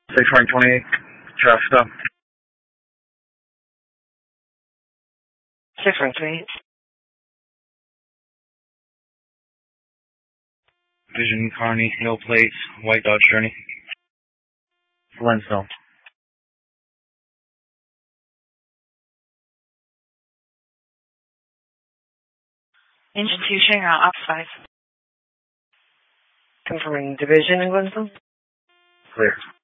6 Frank 28, traffic stop. 6 Frank 28. Vision Carney, no plates, white Dodge Journey. Lensville. Engine 2 Shanghai, op 5. Confirming division in Glenville. Clear.